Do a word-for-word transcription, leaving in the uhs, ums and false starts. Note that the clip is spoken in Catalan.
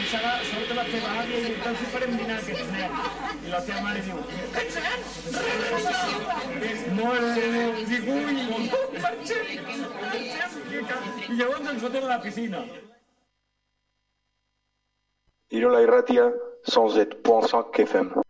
serà, surt la teva àvia i diu, doncs hi farem dinar aquests nens. I la teva mare diu, aquests nens? Mare de Déu, dic, ui, marxem, marxem. I llavors ens fotem a la piscina. Ilola Irratia, cent sept point cinq F M.